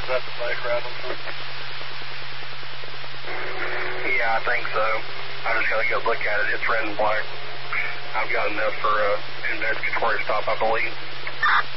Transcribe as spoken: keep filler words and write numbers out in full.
Is that the bike Robinson? Yeah, I think so. I just got to go look at it. It's red and black. I've got enough for an investigatory stop, I believe.